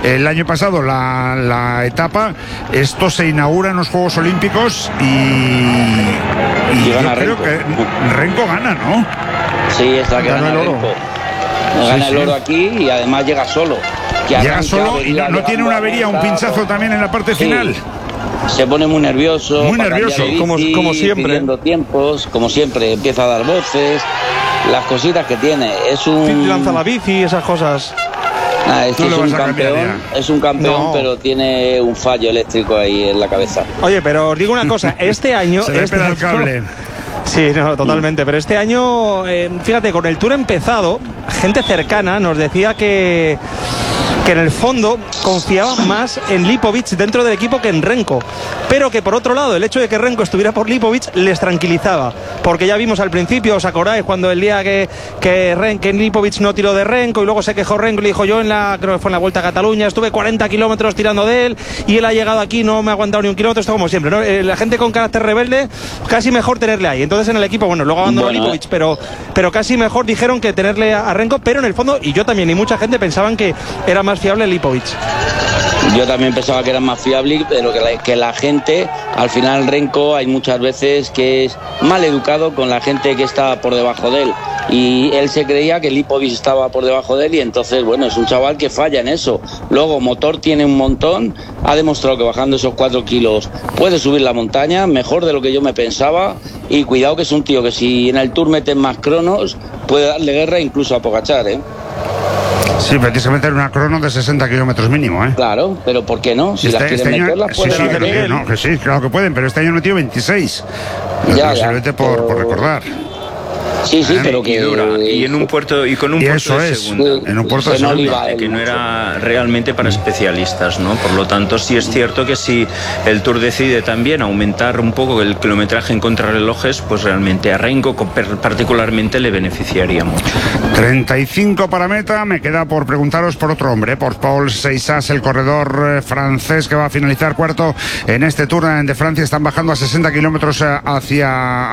el año pasado la etapa. Esto se inaugura en los Juegos Olímpicos y yo creo que Renko gana, ¿no? Sí, está que gana Renko. Gana el oro aquí y además llega solo. Llega solo y no tiene una avería, un pinchazo también en la parte final. Se pone muy nervioso. Muy nervioso, como siempre. Pidiendo tiempos, como siempre, empieza a dar voces. Las cositas que tiene. Lanza la bici, esas cosas. Es un campeón, pero tiene un fallo eléctrico ahí en la cabeza. Oye, pero os digo una cosa, este año... Se le pega el cable. Sí, no, totalmente. Pero este año, fíjate, con el Tour empezado, gente cercana nos decía que en el fondo confiaba más en Lipovic dentro del equipo que en Renko, pero que por otro lado el hecho de que Renko estuviera por Lipovic les tranquilizaba, porque ya vimos al principio, ¿os acordáis? Cuando el día que Lipovic no tiró de Renko y luego se quejó Renko y le dijo: yo creo que fue en la Vuelta a Cataluña, estuve 40 kilómetros tirando de él y él ha llegado aquí, no me ha aguantado ni un kilómetro. Esto como siempre, ¿no? La gente con carácter rebelde, casi mejor tenerle ahí. Entonces en el equipo, bueno, luego abandonó a Lipovic, pero casi mejor dijeron que tenerle a Renko, pero en el fondo, y yo también y mucha gente pensaban que era más fiable Lipovic. Yo también pensaba que era más fiable, pero que la gente, al final Renko hay muchas veces que es mal educado con la gente que está por debajo de él, y él se creía que Lipovic estaba por debajo de él, y entonces bueno, es un chaval que falla en eso. Luego motor tiene un montón, ha demostrado que bajando esos 4 kilos puede subir la montaña mejor de lo que yo me pensaba, y cuidado que es un tío que si en el Tour meten más cronos puede darle guerra incluso a Pogačar, ¿eh? Sí, precisamente en una crono de 60 kilómetros mínimo, ¿eh? Claro, pero ¿por qué no? Si las quieren meter, las pueden meter. Sí, claro que pueden, pero este año han metido 26. Simplemente por recordar. Sí, pero que dura. Y en un puerto y con un puerto de segunda. En un puerto de segunda. Que no era realmente para especialistas, ¿no? Por lo tanto, sí es cierto que si el Tour decide también aumentar un poco el kilometraje en contrarrelojes, pues realmente a Renko particularmente le beneficiaría mucho. 35 para meta. Me queda por preguntaros por otro hombre, por Paul Seixas, el corredor francés que va a finalizar cuarto en este Tour de Francia. Están bajando a 60 kilómetros hacia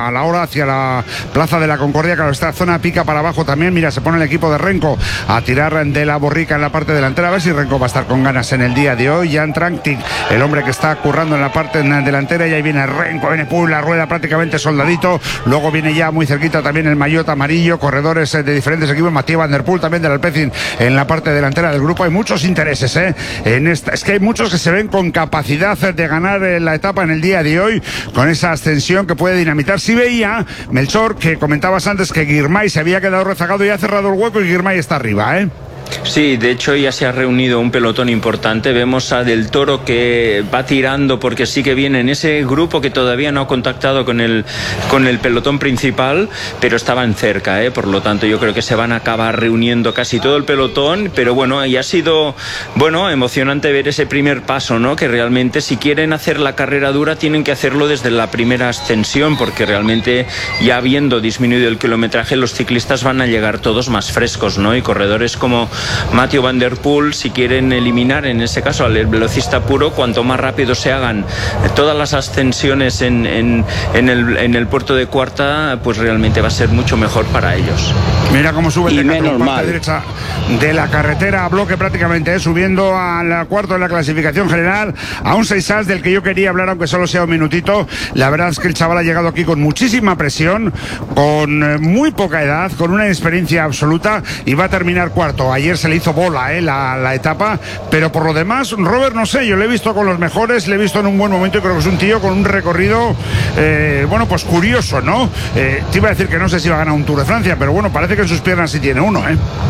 la Plaza de la Concordia. Claro, esta zona pica para abajo también. Mira, se pone el equipo de Renko a tirar de la borrica en la parte delantera. A ver si Renko va a estar con ganas en el día de hoy. Jan Tratnik, el hombre que está currando en la parte delantera, y ahí viene Renko, viene la rueda prácticamente soldadito. Luego viene ya muy cerquita también el maillot amarillo, corredores de diferentes equipos. Mathieu Van Der Poel también del Alpecin en la parte delantera del grupo. Hay muchos intereses, es que hay muchos que se ven con capacidad de ganar la etapa en el día de hoy, con esa ascensión que puede dinamitar. Si veía, Melchor, que comentabas antes que Girmay se había quedado rezagado y ha cerrado el hueco, y Girmay está arriba, Sí, de hecho ya se ha reunido un pelotón importante. Vemos a Del Toro que va tirando porque sí que viene en ese grupo que todavía no ha contactado con el pelotón principal, pero estaban cerca, por lo tanto yo creo que se van a acabar reuniendo casi todo el pelotón. Pero bueno, y ha sido emocionante ver ese primer paso, ¿no? Que realmente si quieren hacer la carrera dura tienen que hacerlo desde la primera ascensión, porque realmente ya habiendo disminuido el kilometraje los ciclistas van a llegar todos más frescos, ¿no? Y corredores como Mathieu Van Der Poel, si quieren eliminar en ese caso al velocista puro, cuanto más rápido se hagan todas las ascensiones en el puerto de Quarta, pues realmente va a ser mucho mejor para ellos. Mira cómo sube el Decathlon, parte derecha de la carretera a bloque prácticamente, subiendo al cuarto de la clasificación general, a un Seixas del que yo quería hablar, aunque solo sea un minutito. La verdad es que el chaval ha llegado aquí con muchísima presión, con muy poca edad, con una experiencia absoluta, y va a terminar cuarto. Ayer se le hizo bola la etapa, pero por lo demás, Robert, no sé, yo le he visto con los mejores, le he visto en un buen momento, y creo que es un tío con un recorrido pues curioso, ¿no? Te iba a decir que no sé si va a ganar un Tour de Francia, pero bueno, parece que en sus piernas sí tiene uno,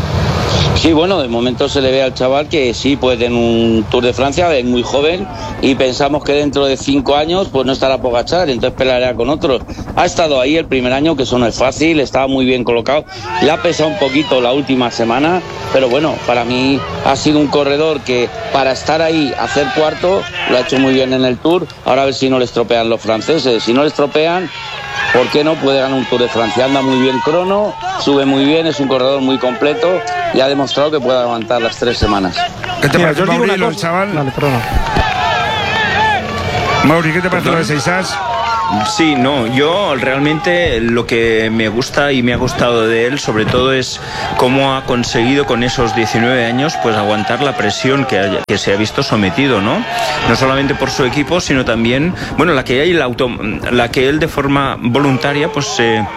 Sí, bueno, de momento se le ve al chaval que sí puede tener un Tour de Francia, es muy joven, y pensamos que dentro de 5 años pues no estará Pogačar, entonces peleará con otros. Ha estado ahí el primer año, que eso no es fácil, estaba muy bien colocado, le ha pesado un poquito la última semana, pero bueno, para mí ha sido un corredor que para estar ahí, hacer cuarto, lo ha hecho muy bien en el Tour. Ahora a ver si no le estropean los franceses. Si no le estropean, ¿por qué no? Puede ganar un Tour de Francia. Anda muy bien crono, sube muy bien, es un corredor muy completo y ha demostrado que puede aguantar las 3 semanas. ¿Qué te parece, Mauri, el chaval? Vale, perdona. Mauri, ¿qué te parece lo de Seixas? Sí, no, yo realmente lo que me gusta y me ha gustado de él sobre todo es cómo ha conseguido con esos 19 años pues aguantar la presión que se ha visto sometido, ¿no? No solamente por su equipo, sino también, bueno, la que él de forma voluntaria pues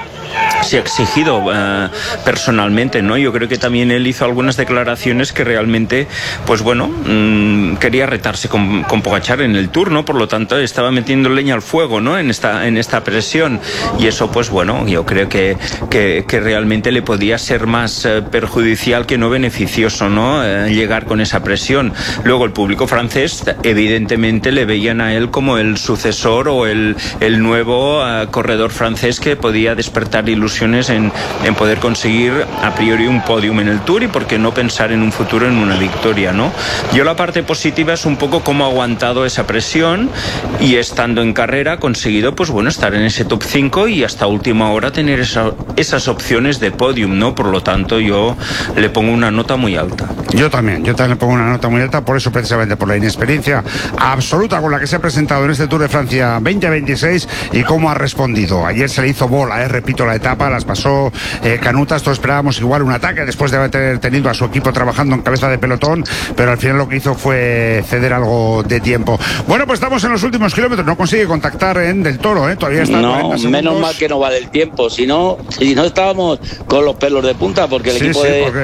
se ha exigido personalmente, ¿no? Yo creo que también él hizo algunas declaraciones que realmente, pues bueno, quería retarse con Pogačar en el Tour, ¿no? Por lo tanto, estaba metiendo leña al fuego, ¿no? En esta presión. Y eso, pues bueno, yo creo que realmente le podía ser más perjudicial que no beneficioso, ¿no? Llegar con esa presión. Luego, el público francés, evidentemente, le veían a él como el sucesor o el nuevo corredor francés que podía despertar ilusiones en poder conseguir a priori un podium en el Tour y por qué no pensar en un futuro en una victoria, ¿no? Yo la parte positiva es un poco cómo ha aguantado esa presión y estando en carrera ha conseguido pues bueno estar en ese top 5 y hasta última hora tener esas opciones de podium, ¿no? Por lo tanto yo le pongo una nota muy alta. Yo también le pongo una nota muy alta, por eso precisamente por la inexperiencia absoluta con la que se ha presentado en este Tour de Francia 2026 y cómo ha respondido. Ayer se le hizo bola, repito, la etapa, las pasó canutas, todos esperábamos igual un ataque después de haber tenido a su equipo trabajando en cabeza de pelotón, pero al final lo que hizo fue ceder algo de tiempo. Bueno, pues estamos en los últimos kilómetros, no consigue contactar en Del Toro, todavía está. No, menos mal que no va del tiempo, si no estábamos con los pelos de punta, porque el equipo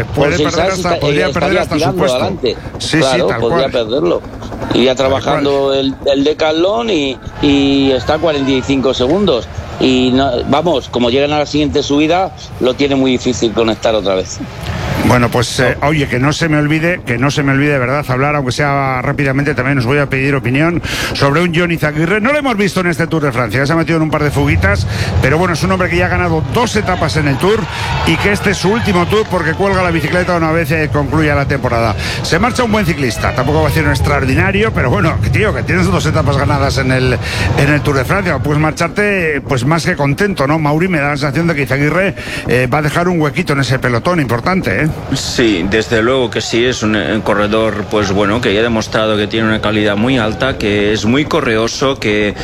podría perder hasta su puesto. Adelante. Sí, claro, tal podría cual. Perderlo. Iría trabajando el decathlon y está a 45 segundos. Y no, vamos, como llegan a la siguiente subida, lo tiene muy difícil conectar otra vez. Bueno, pues oye, que no se me olvide de verdad hablar, aunque sea rápidamente, también os voy a pedir opinión sobre un Jon Izagirre. No lo hemos visto en este Tour de Francia, se ha metido en un par de fuguitas, pero bueno, es un hombre que ya ha ganado 2 etapas en el Tour y que este es su último Tour porque cuelga la bicicleta una vez concluya la temporada. Se marcha un buen ciclista, tampoco va a ser un extraordinario, pero bueno, tío, que tienes 2 etapas ganadas en el Tour de Francia, puedes marcharte pues más que contento, ¿no? Mauri, me da la sensación de que Izagirre va a dejar un huequito en ese pelotón importante, ¿eh? Sí, desde luego que sí, es un corredor pues bueno, que ya ha demostrado que tiene una calidad muy alta, que es muy correoso, que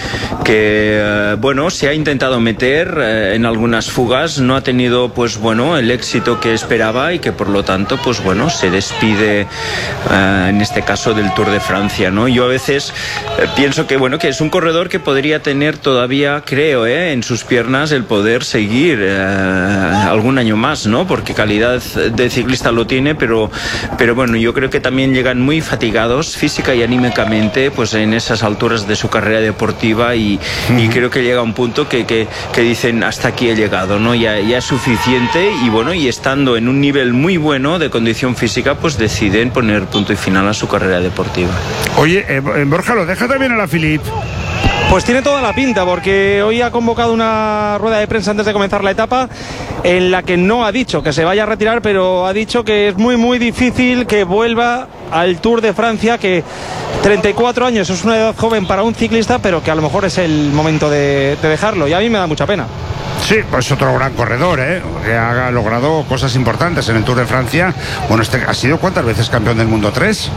bueno, se ha intentado meter en algunas fugas, no ha tenido pues bueno el éxito que esperaba y que por lo tanto pues bueno se despide en este caso del Tour de Francia, ¿no? Yo a veces pienso que bueno, que es un corredor que podría tener todavía, creo, en sus piernas el poder seguir algún año más, ¿no? Porque calidad de ciclista lo tiene, pero bueno, yo creo que también llegan muy fatigados física y anímicamente pues en esas alturas de su carrera deportiva y creo que llega un punto que dicen hasta aquí he llegado, ¿no? Ya es suficiente y bueno, y estando en un nivel muy bueno de condición física pues deciden poner punto y final a su carrera deportiva. Oye, Borja, ¿lo deja también a la Philippe? Pues tiene toda la pinta, porque hoy ha convocado una rueda de prensa antes de comenzar la etapa en la que no ha dicho que se vaya a retirar, pero ha dicho que es muy muy difícil que vuelva al Tour de Francia, que 34 años es una edad joven para un ciclista, pero que a lo mejor es el momento de dejarlo, y a mí me da mucha pena. Sí, pues otro gran corredor, que ha logrado cosas importantes en el Tour de Francia. Bueno, ¿ha sido cuántas veces campeón del mundo? ¿3?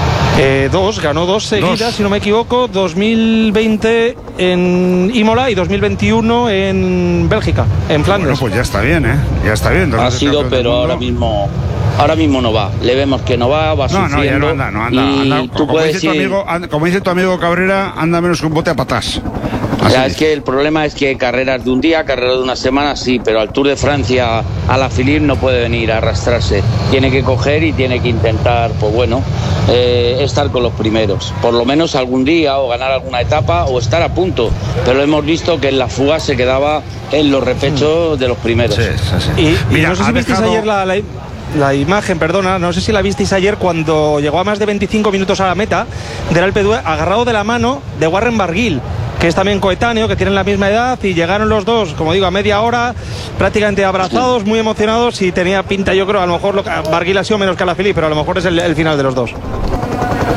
2, ganó 2 seguidas, si no me equivoco, 2020 en Imola y 2021 en Bélgica, en Flandes. Bueno, pues ya está bien, ya está bien. Ha sido, pero ahora mismo no va. Le vemos que no va sufriendo. No anda. Como dice tu amigo Cabrera, anda menos que un bote a patas. Ya, es que el problema es que carreras de un día, carreras de una semana, sí, pero al Tour de Francia, a la Philippe no puede venir a arrastrarse. Tiene que coger y tiene que intentar, pues bueno, estar con los primeros. Por lo menos algún día, o ganar alguna etapa, o estar a punto. Pero hemos visto que en la fuga se quedaba en los repechos de los primeros. Sí. Y no sé si visteis ayer la imagen, perdona, no sé si la visteis ayer cuando llegó a más de 25 minutos a la meta del Alpe d'Huez, agarrado de la mano de Warren Barguil, que es también coetáneo, que tienen la misma edad, y llegaron los dos, como digo, a media hora, prácticamente abrazados, muy emocionados, y tenía pinta, yo creo, a lo mejor Barguil ha sido menos que a la Philippe, pero a lo mejor es el final de los dos.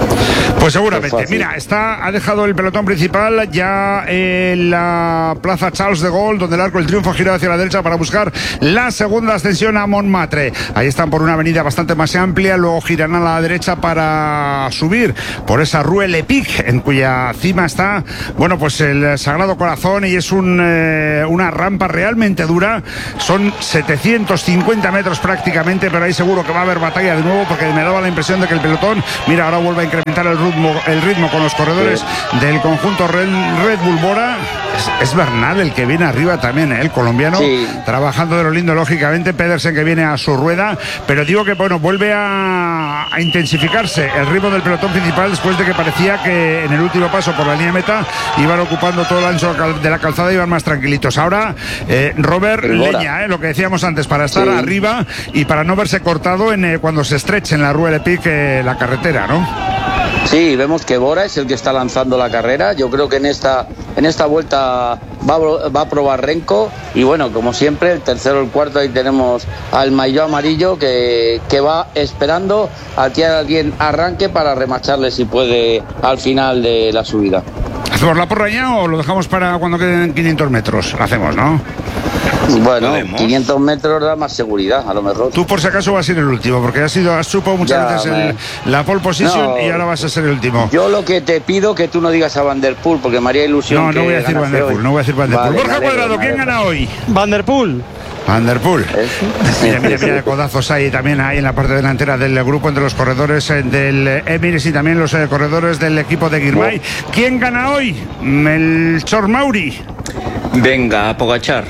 Pues seguramente. Mira, ha dejado el pelotón principal ya en la plaza Charles de Gaulle, donde el Arco del Triunfo gira hacia la derecha para buscar la segunda ascensión a Montmartre. Ahí están por una avenida bastante más amplia, luego giran a la derecha para subir por esa Rue Lepic, en cuya cima está, bueno, pues el Sagrado Corazón, y es una rampa realmente dura. Son 750 metros prácticamente, pero ahí seguro que va a haber batalla de nuevo, porque me daba la impresión de que el pelotón, mira, ahora vuelve a incrementar el ritmo con los corredores del conjunto Red Bull Bora. Es Bernal el que viene arriba también, el colombiano, trabajando de lo lindo, lógicamente. Pedersen que viene a su rueda, pero digo que, bueno, vuelve a intensificarse el ritmo del pelotón principal, después de que parecía que en el último paso por la línea meta iban ocupando todo el ancho de la calzada, iban más tranquilitos. Ahora Robert leña, lo que decíamos antes, para estar arriba y para no verse cortado cuando se estreche en la Rue Lepic la carretera, ¿no? Sí, vemos que Bora es el que está lanzando la carrera. Yo creo que en esta vuelta va a probar Renko, y bueno, como siempre, el tercero, el cuarto, ahí tenemos al maillot amarillo que va esperando a que alguien arranque para remacharle si puede al final de la subida. ¿Hacemos la porra ya o lo dejamos para cuando queden 500 metros? Lo hacemos, ¿no? Bueno, 500 metros da más seguridad, a lo mejor. Tú por si acaso vas a ser el último, porque has chupado muchas veces la pole position y ahora vas a ser el último. Yo lo que te pido que tú no digas a Van der Poel, porque me haría ilusión. No voy a decir Van der Poel, Vale, Borja Cuadrado, ¿quién gana hoy? Van der Poel. Mira, codazos ahí también en la parte delantera del grupo entre los corredores del Emirates y también los corredores del equipo de Girmay. ¿Quién gana hoy? Melchor Mauri. Venga, Pogačar.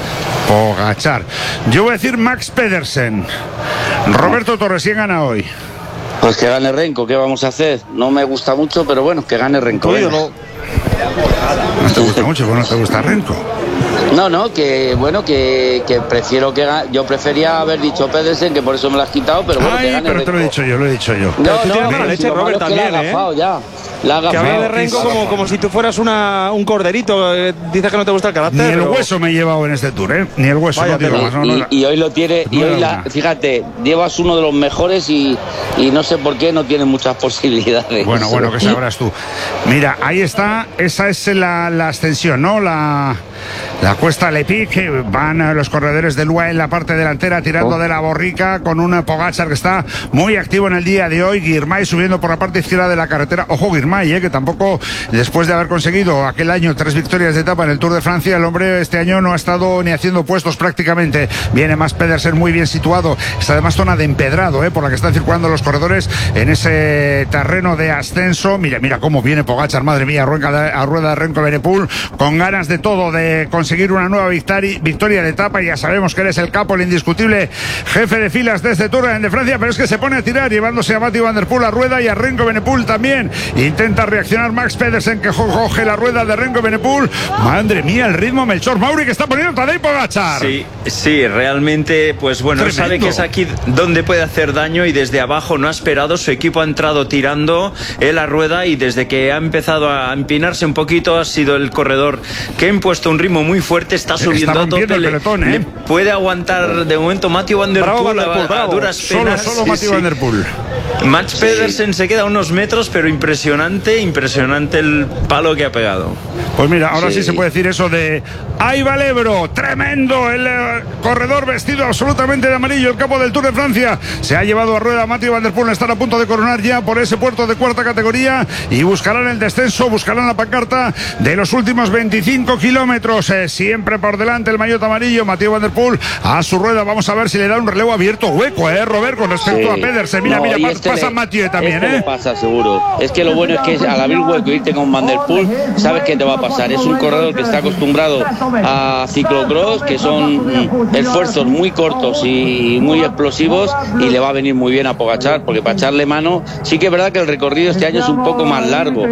Yo voy a decir Max Pedersen. Roberto Torres, ¿quién gana hoy? Pues que gane Renko, ¿qué vamos a hacer? No me gusta mucho, pero bueno, que gane Renko. No te gusta mucho, ¿no te gusta Renko? No, que bueno, que prefiero que gane. Yo prefería haber dicho Pedersen, que por eso me lo has quitado, pero bueno, que gane pero Renko. te lo he dicho yo. No, leche, Robert, también, que la ha gafado ya. Que habla de Renko como si tú fueras un corderito. Dices que no te gusta el carácter. Ni el hueso me he llevado en este tour, Ni el hueso. Vaya, no digo más, y hoy lo tiene. Y hoy fíjate, llevas uno de los mejores y no sé por qué no tiene muchas posibilidades. Bueno, que sabrás tú. Mira, ahí está. Esa es la ascensión, ¿no? La cuesta Lepic. Van los corredores del UAE en la parte delantera tirando de la borrica con una Pogačar que está muy activo en el día de hoy. Girmay subiendo por la parte izquierda de la carretera. Ojo, Girmay, que tampoco, después de haber conseguido aquel año 3 victorias de etapa en el Tour de Francia, el hombre este año no ha estado ni haciendo puestos prácticamente. Viene más Pedersen muy bien situado. Es además zona de empedrado, por la que están circulando los corredores en ese terreno de ascenso. Mira cómo viene Pogačar, madre mía, a rueda de Renko Evenepoel, con ganas de todo, de conseguir una nueva victoria de etapa. Ya sabemos que eres el capo, el indiscutible jefe de filas de este Tour de Francia, pero es que se pone a tirar, llevándose a Mathieu Van der Poel a rueda y a Renko Evenepoel también. Intenta reaccionar Max Pedersen, que coge la rueda de Renko Evenepoel. Madre mía, el ritmo Melchor Mauri que está poniendo Tadej Pogačar. Sí, realmente, pues bueno, tremendo. Sabe que es aquí donde puede hacer daño y desde abajo no ha esperado. Su equipo ha entrado tirando la rueda y desde que ha empezado a empinarse un poquito ha sido el corredor que ha impuesto un ritmo muy fuerte. Está subiendo a tope. El pelotón, puede aguantar de momento Mathieu Van der Poel a duras penas. Solo Mathieu Van der Poel. Max Pedersen se queda a unos metros, pero impresionante el palo que ha pegado. Pues mira, ahora sí se puede decir eso de ¡ay, va el Ebro! ¡Tremendo! El corredor vestido absolutamente de amarillo, el capo del Tour de Francia, se ha llevado a rueda a Mathieu Van der Poel. Están a punto de coronar ya por ese puerto de cuarta categoría y buscarán el descenso, buscarán la pancarta de los últimos 25 kilómetros. Siempre por delante el maillot amarillo, Mathieu Van der Poel a su rueda. Vamos a ver si le da un relevo abierto hueco, Robert, con respecto a Pedersen. Mira, pasa Mathieu también, le pasa seguro. Es que lo bueno es que al abrir hueco y irte con Van der Poel, sabes que te va a pasar. Es un corredor que está acostumbrado a ciclocross, que son esfuerzos muy cortos y muy explosivos, y le va a venir muy bien a Pogačar, porque para echarle mano, sí que es verdad que el recorrido este año es un poco más largo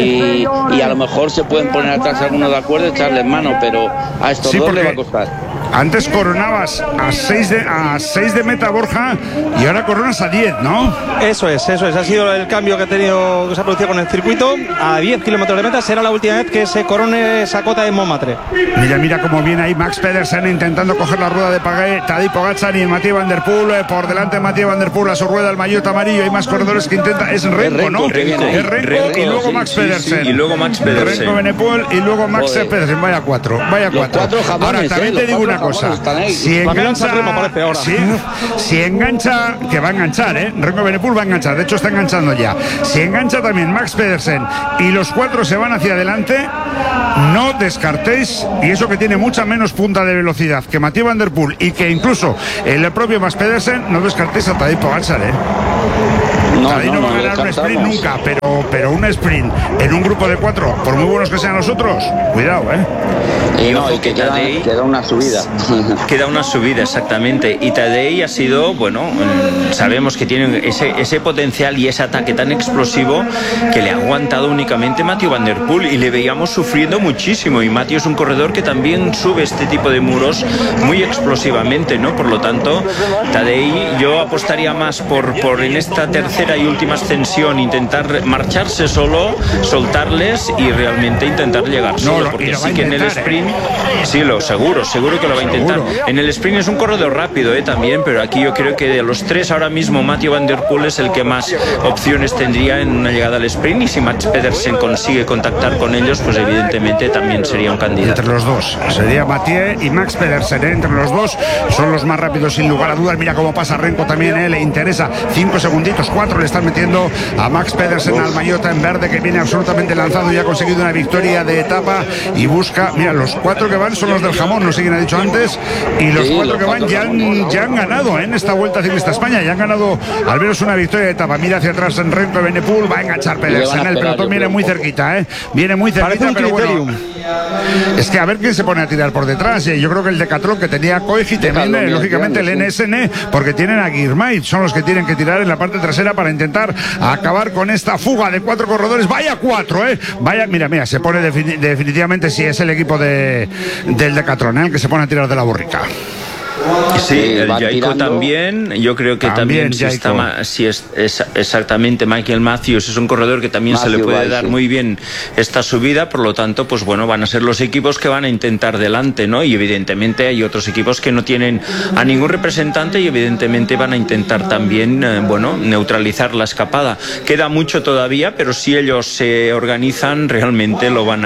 y a lo mejor se pueden poner atrás algunos de acuerdo, echarles mano, pero a estos dos le va a costar. Antes coronabas a 6 de meta, Borja, y ahora coronas a 10, ¿no? Eso es. Ha sido el cambio que se ha producido con el circuito. A 10 kilómetros de meta será la última vez que se corone esa cota de Montmartre. Mira cómo viene ahí Max Pedersen intentando coger la rueda de Tadej Pogačar y Mathieu Van Der Poel. Por delante Mathieu Van Der Poel a su rueda, el maillot amarillo. Hay más corredores que intenta. Es Renko, ¿no? Es Renko y luego Max Pedersen. Y luego Max Pedersen. Renko Benepoel y luego Max Pedersen. Vaya cuatro. Ahora también te digo una cosa. Si engancha, que va a enganchar, Renko Benepoel va a enganchar. De hecho está enganchando ya. Si engancha también Max Pedersen y los cuatro se van hacia adelante, no descartéis, y eso que tiene mucha menos punta de velocidad que Mathieu Van Der Poel y que incluso el propio Max Pedersen, no descartéis a Tadej Pogačar, No va a ganar un sprint nunca, pero un sprint en un grupo de 4, por muy buenos que sean los otros, cuidado, Y que queda una subida. Queda una subida, exactamente. Y Tadej ha sido, sabemos que tiene ese potencial y ese ataque tan explosivo que le ha aguantado únicamente Mathieu Van Der Poel, y le veíamos sufriendo muchísimo. Y Mathieu es un corredor que también sube este tipo de muros muy explosivamente, ¿no? Por lo tanto, Tadej, yo apostaría más por en esta tercera y última ascensión intentar marcharse solo, soltarles y realmente intentar llegar solo, porque sí que en el sprint, sí, seguro que lo va a intentar. En el sprint es un corredor rápido también, pero aquí yo creo que de los tres ahora mismo Mathieu Van Der Poel es el que más opciones tendría en una llegada al sprint, y si Max Pedersen consigue contactar con ellos, pues evidentemente también sería un candidato. Entre los dos, sería Mathieu y Max Pedersen, entre los dos son los más rápidos sin lugar a dudas. Mira cómo pasa Renko también, le interesa 5 segunditos, 4 le están metiendo a Max Pedersen al maillot en verde, que viene absolutamente lanzado y ha conseguido una victoria de etapa y busca, mira, los 4 que van son los del jamón, no sé quién ha dicho antes, y los 4 que van ya han ganado en esta Vuelta Ciclista España, ya han ganado al menos una victoria de etapa. Mira hacia atrás en Renko Benepoel, va a enganchar Pedersen, el pelotón viene muy cerquita, viene muy cerquita, pero bueno, es que a ver quién se pone a tirar por detrás. Yo creo que el Decathlon, que tenía Koech, y también lógicamente el NSN, porque tienen a Girmay, son los que tienen que tirar en la parte trasera para intentar acabar con esta fuga de 4 corredores. Vaya 4, vaya, mira, se pone definitivamente, si es el equipo del Decathlon, el que se pone a tirar de la borrica. Sí, el Jayco también, yo creo que también si es exactamente Michael Matthews, es un corredor que también se le puede dar muy bien esta subida, por lo tanto, pues van a ser los equipos que van a intentar delante, ¿no? Y evidentemente hay otros equipos que no tienen a ningún representante y evidentemente van a intentar también, neutralizar la escapada. Queda mucho todavía, pero si ellos se organizan, realmente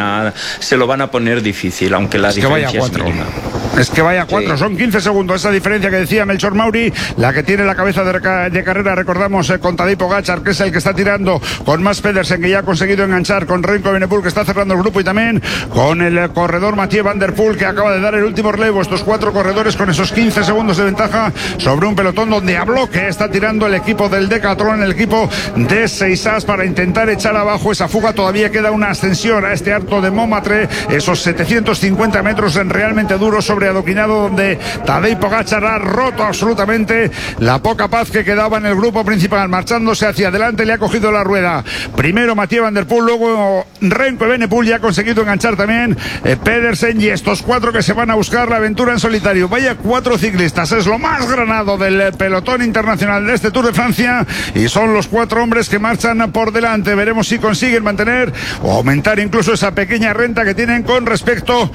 se lo van a poner difícil, aunque la diferencia es mínima. Es que vaya 4, son 15 segundos esa diferencia que decía Melchor Mauri, la que tiene la cabeza de carrera, recordamos, con Tadej Pogačar, que es el que está tirando, con Max Pedersen, que ya ha conseguido enganchar, con Renko Benepoel, que está cerrando el grupo, y también con el corredor Mathieu Van Der Poel, que acaba de dar el último relevo. Estos 4 corredores con esos 15 segundos de ventaja sobre un pelotón donde a bloque está tirando el equipo del Decathlon, el equipo de Seisas, para intentar echar abajo esa fuga. Todavía queda una ascensión a este Alto de Montmartre, esos 750 metros realmente duros sobre adoquinado, donde Tadej Pogačar ha roto absolutamente la poca paz que quedaba en el grupo principal, marchándose hacia adelante, le ha cogido la rueda primero Mathieu Van Der Poel, luego Renko Benepoel, ya ha conseguido enganchar también Pedersen, y estos 4 que se van a buscar la aventura en solitario. Vaya 4 ciclistas, es lo más granado del pelotón internacional de este Tour de Francia, y son los 4 hombres que marchan por delante. Veremos si consiguen mantener o aumentar incluso esa pequeña renta que tienen con respecto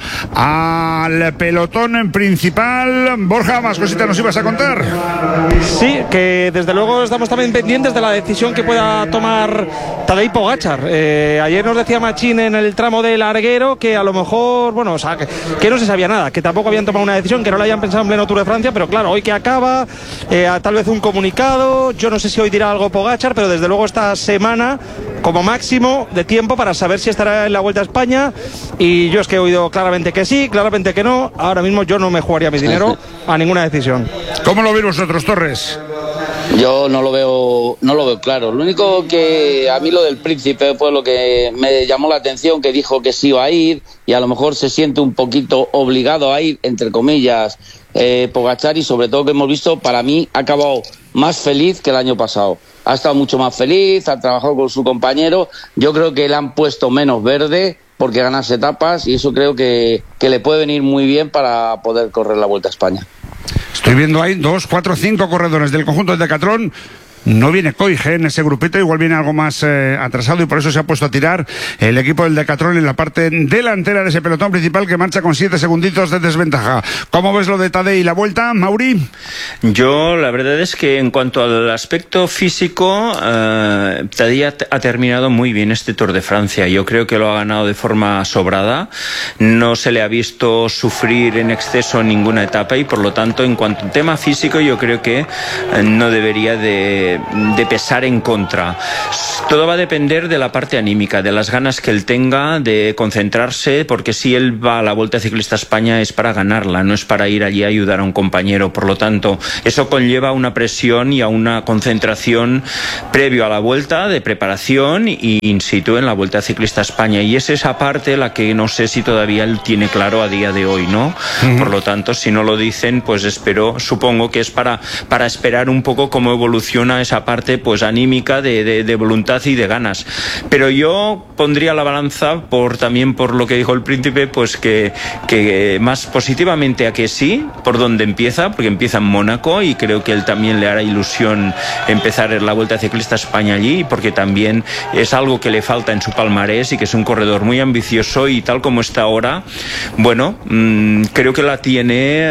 al pelotón principal. Borja, más cositas nos ibas a contar. Sí, que desde luego estamos también pendientes de la decisión que pueda tomar Tadej Pogačar. Ayer nos decía Machín en el tramo del Larguero que a lo mejor, que no se sabía nada, que tampoco habían tomado una decisión, que no la habían pensado en pleno Tour de Francia, pero claro, hoy que acaba, tal vez un comunicado, yo no sé si hoy dirá algo Pogačar, pero desde luego esta semana como máximo de tiempo para saber si estará en la Vuelta a España, y yo es que he oído claramente que sí, claramente que no. Ahora mismo yo no me jugaría mi dinero a ninguna decisión. ¿Cómo lo veis vosotros, Torres? Yo no lo veo claro. Lo único que a mí lo del Príncipe fue lo que me llamó la atención, que dijo que sí iba a ir y a lo mejor se siente un poquito obligado a ir, entre comillas, Pogačar, y sobre todo que hemos visto, para mí ha acabado más feliz que el año pasado. ha estado mucho más feliz, ha trabajado con su compañero. Yo creo que le han puesto menos verde porque ganarse etapas, y eso creo que le puede venir muy bien para poder correr la Vuelta a España. Estoy viendo ahí 2, 4, 5 corredores del conjunto del Decatlón. No viene Koige en ese grupito, igual viene algo más atrasado, y por eso se ha puesto a tirar el equipo del Decatlón en la parte delantera de ese pelotón principal, que marcha con 7 segunditos de desventaja. ¿Cómo ves lo de Tadej y la Vuelta, Mauri? Yo la verdad es que en cuanto al aspecto físico, Tadej ha terminado muy bien este Tour de Francia. Yo creo que lo ha ganado de forma sobrada, no se le ha visto sufrir en exceso en ninguna etapa, y por lo tanto, en cuanto al tema físico, yo creo que no debería de pesar en contra. Todo va a depender de la parte anímica, de las ganas que él tenga de concentrarse, porque si él va a la Vuelta Ciclista España es para ganarla, no es para ir allí a ayudar a un compañero. Por lo tanto, eso conlleva una presión y a una concentración previo a la Vuelta, de preparación y in situ en la Vuelta Ciclista España, y es esa parte la que no sé si todavía él tiene claro a día de hoy, ¿no? Por lo tanto, si no lo dicen, pues supongo que es para esperar un poco cómo evoluciona esa parte pues anímica de voluntad y de ganas. Pero yo pondría la balanza también por lo que dijo el príncipe, pues que más positivamente a que sí, por donde empieza, porque empieza en Mónaco, y creo que él también le hará ilusión empezar la Vuelta Ciclista España allí, porque también es algo que le falta en su palmarés, y que es un corredor muy ambicioso, y tal como está ahora, bueno, creo que la tiene,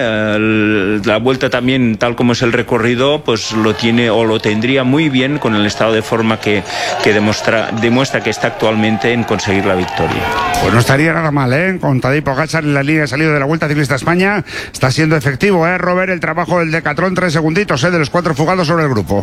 la Vuelta también, tal como es el recorrido, pues lo tiene o lo tendría muy bien con el estado de forma que demuestra que está actualmente en conseguir la victoria. Pues no estaría nada mal, con Tadej Pogačar en la línea de salida de la Vuelta Ciclista España. Está siendo efectivo, Robert, el trabajo del Decatlón. 3 segunditos, de los 4 fugados sobre el grupo.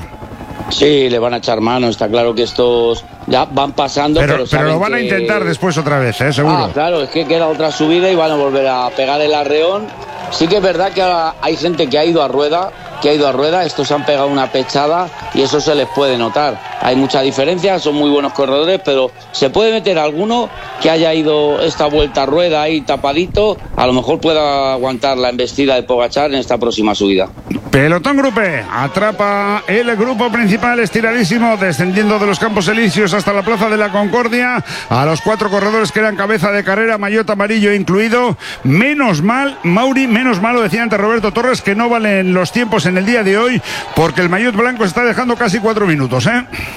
Sí, le van a echar mano, está claro que estos ya van pasando, pero lo van a intentar después otra vez, seguro. Claro, es que queda otra subida y van a volver a pegar el arreón. Sí que es verdad que ahora hay gente que ha ido a rueda, estos han pegado una pechada y eso se les puede notar. Hay mucha diferencia, son muy buenos corredores, pero se puede meter alguno que haya ido esta vuelta a rueda ahí tapadito, a lo mejor pueda aguantar la embestida de Pogačar en esta próxima subida. Pelotón Grupe atrapa el grupo principal, estiradísimo, descendiendo de los Campos Elíseos hasta la Plaza de la Concordia, a los 4 corredores que eran cabeza de carrera, maillot amarillo incluido. Menos mal, Mauri, menos mal, lo decía antes Roberto Torres, que no valen los tiempos en el día de hoy, porque el maillot blanco se está dejando casi 4 minutos,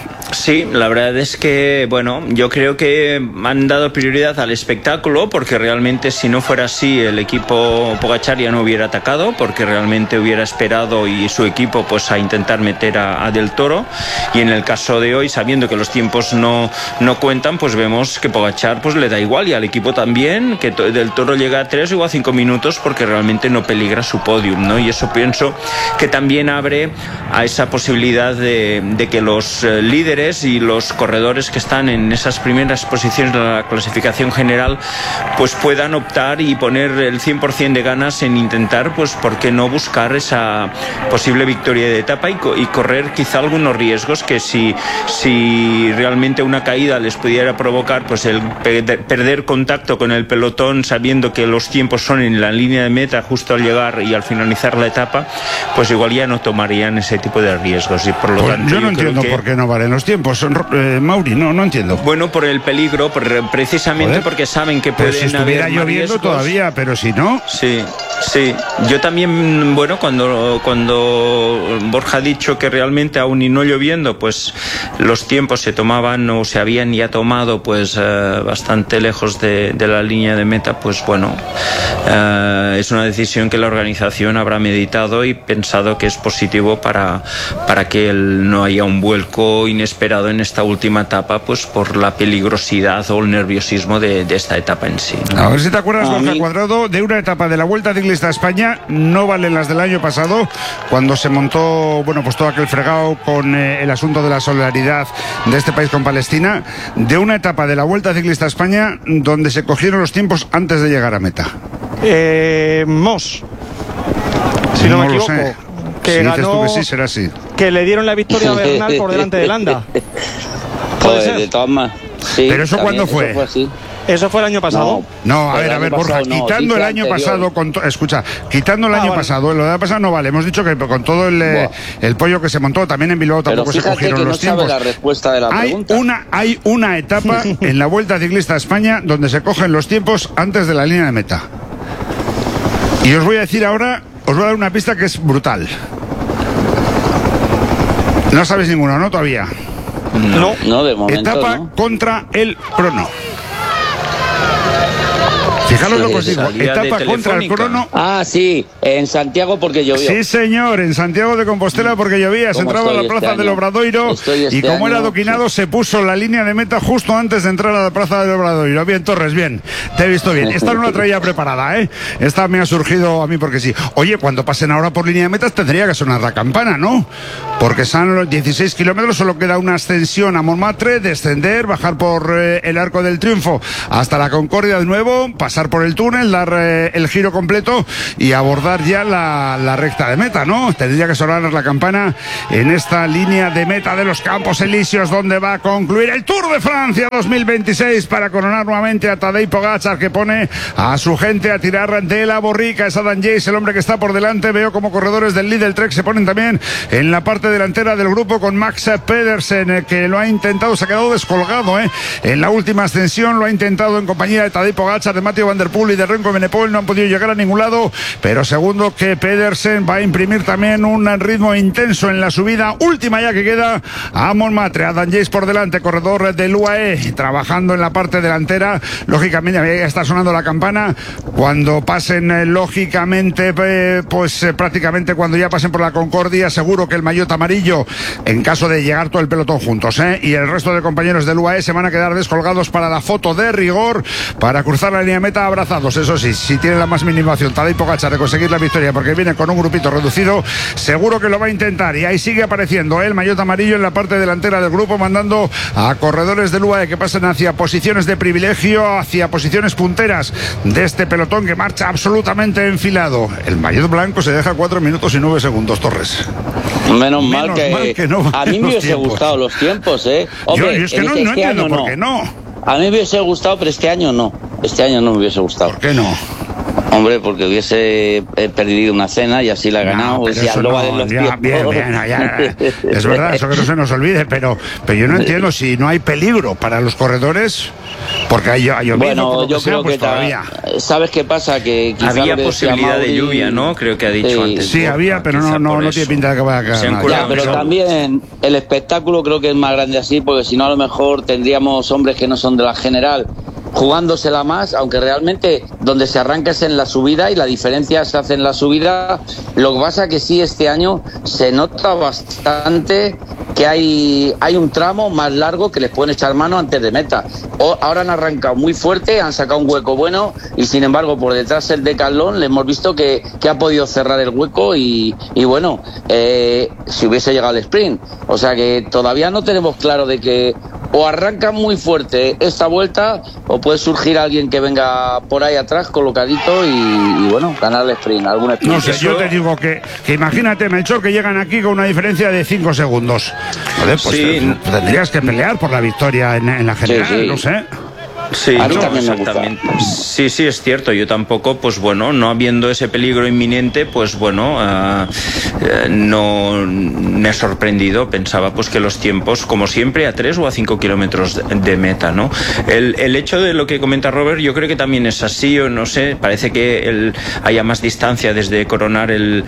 Sí, la verdad es que, bueno, yo creo que han dado prioridad al espectáculo, porque realmente si no fuera así el equipo Pogačar ya no hubiera atacado, porque realmente hubiera esperado, y su equipo, pues a intentar meter a Del Toro, y en el caso de hoy, sabiendo que los tiempos no cuentan, pues vemos que Pogačar pues le da igual, y al equipo también, que Del Toro llega a 3 o a 5 minutos, porque realmente no peligra su podium, ¿no? Y eso pienso que también abre a esa posibilidad de que los líderes y los corredores que están en esas primeras posiciones de la clasificación general pues puedan optar y poner el 100% de ganas en intentar, pues por qué no, buscar esa posible victoria de etapa y correr quizá algunos riesgos que si realmente una caída les pudiera provocar pues el perder contacto con el pelotón, sabiendo que los tiempos son en la línea de meta justo al llegar y al finalizar la etapa, pues igual ya no tomarían ese tipo de riesgos, y por lo tanto yo no entiendo por qué no valen los tiempos, Mauri, no entiendo. Bueno, por el peligro, precisamente porque saben que pueden si estuviera haber lloviendo riesgos todavía, pero si no. Sí. Yo también, bueno, cuando Borja ha dicho que realmente aún y no lloviendo, pues los tiempos se tomaban o se habían ya tomado pues bastante lejos de la línea de meta, pues bueno, es una decisión que la organización habrá meditado y pensado que es positivo para que no haya un vuelco inesperado en esta última etapa, pues por la peligrosidad o el nerviosismo de esta etapa en sí, ¿no? A ver si te acuerdas, Borja Cuadrado, de una etapa de la Vuelta Ciclista a España, no valen las del año pasado, cuando se montó, bueno, pues todo aquel fregado con el asunto de la solidaridad de este país con Palestina, de una etapa de la Vuelta Ciclista a España donde se cogieron los tiempos antes de llegar a meta. Moss, si no me equivoco, que si ganó, dices tú que sí, será así. Que le dieron la victoria a Bernal por delante de Landa. Joder, de todas maneras. Sí, pero eso cuándo fue. Eso fue así. ¿Eso fue el año pasado? No, a ver, Borja, quitando el año pasado, quitando el año pasado, lo de año pasado no vale. Hemos dicho que con todo el pollo que se montó, también en Bilbao tampoco se cogieron los tiempos. La respuesta de la pregunta. Hay una etapa en la Vuelta Ciclista a España donde se cogen los tiempos antes de la línea de meta. Y os voy a decir ahora, os voy a dar una pista que es brutal. No sabéis ninguno, ¿no? Todavía. No, de momento etapa no. contra el crono. Fijaros lo que os digo, etapa contra el crono. Ah, sí, en Santiago porque llovió. Sí, señor, en Santiago de Compostela porque llovía. Se entraba a la plaza del Obradoiro y como era adoquinado se puso la línea de meta justo antes de entrar a la plaza del Obradoiro. Bien, Torres, bien, te he visto bien. Esta no la traía preparada, ¿eh? Esta me ha surgido a mí porque sí. Oye, cuando pasen ahora por línea de meta tendría que sonar la campana, ¿no? Porque son los 16 kilómetros, solo queda una ascensión a Montmartre, descender, bajar por el Arco del Triunfo hasta la Concordia de nuevo, pasar por el túnel, dar el giro completo y abordar ya la recta de meta, ¿no? Tendría que sonar la campana en esta línea de meta de los Campos Elíseos, donde va a concluir el Tour de Francia 2026 para coronar nuevamente a Tadej Pogačar, que pone a su gente a tirar de la borrica. Es Adam Yates el hombre que está por delante. Veo como corredores del Lidl Trek se ponen también en la parte delantera del grupo con Max Pedersen, que lo ha intentado, se ha quedado descolgado, en la última ascensión, lo ha intentado en compañía de Tadej Pogačar, de Mathieu van der Poel y de Remco Evenepoel, no han podido llegar a ningún lado, pero segundo que Pedersen va a imprimir también un ritmo intenso en la subida última ya que queda a Montmartre. Adam Yates por delante, corredor del UAE, trabajando en la parte delantera. Lógicamente ya está sonando la campana cuando pasen, lógicamente, prácticamente cuando ya pasen por la Concordia, seguro que el maillot amarillo, en caso de llegar todo el pelotón juntos, y el resto de compañeros del UAE se van a quedar descolgados para la foto de rigor, para cruzar la línea de meta abrazados. Eso sí, si tiene la más mínima opción Tadej Pogačar de conseguir la victoria, porque viene con un grupito reducido, seguro que lo va a intentar. Y ahí sigue apareciendo el maillot amarillo en la parte delantera del grupo, mandando a corredores del UAE que pasen hacia posiciones de privilegio, hacia posiciones punteras de este pelotón que marcha absolutamente enfilado. El maillot blanco se deja 4 minutos y 9 segundos, Torres. Menos mal que no. A mí me hubiese gustado los tiempos, Hombre, yo es que no entiendo por qué no. A mí me hubiese gustado, pero este año no. Este año no me hubiese gustado. ¿Por qué no? Hombre, porque hubiese perdido una cena y así la he ganado. Bien, ya. Es verdad, eso que no se nos olvide, pero yo no entiendo si no hay peligro para los corredores, porque hay llovido. Bueno, yo creo que todavía. ¿Sabes qué pasa? Que había posibilidad de lluvia, ¿no? Creo que ha dicho antes. Sí, había, pero no tiene pinta de que vaya a caer. Ya, pero también el espectáculo creo que es más grande así, porque si no a lo mejor tendríamos hombres que no son de la general jugándosela más, aunque realmente donde se arranca es en la subida y la diferencia se hace en la subida. Lo que pasa que sí, este año se nota bastante que hay un tramo más largo que les pueden echar mano antes de meta. Ahora han arrancado muy fuerte, han sacado un hueco bueno y sin embargo por detrás el Decathlon le hemos visto que ha podido cerrar el hueco y bueno, si hubiese llegado el sprint. O sea que todavía no tenemos claro de que o arrancan muy fuerte esta vuelta o puede surgir alguien que venga por ahí atrás colocadito y bueno, ganar el sprint, algún sprint. No sé, yo te digo que imagínate, Melchor, que llegan aquí con una diferencia de 5 segundos. Joder, pues sí, tendrías que pelear por la victoria en la general, sí. No sé. Sí, exactamente. Sí, es cierto. Yo tampoco, pues bueno, no habiendo ese peligro inminente, pues bueno, no me ha sorprendido. Pensaba pues que los tiempos, como siempre, a 3 o a 5 kilómetros de meta, ¿no? El hecho de lo que comenta Robert, yo creo que también es así, o no sé, parece que haya más distancia desde coronar el